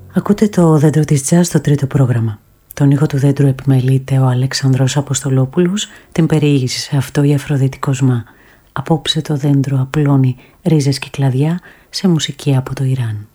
Ακούτε το δέντρο της τζαζ στο τρίτο πρόγραμμα. Τον ήχο του δέντρου επιμελείται ο Αλέξανδρος Αποστολόπουλος, την περιήγηση σε αυτό η Αφροδίτη Κοσμά. Απόψε το δέντρο απλώνει ρίζες και κλαδιά σε μουσική από το Ιράν.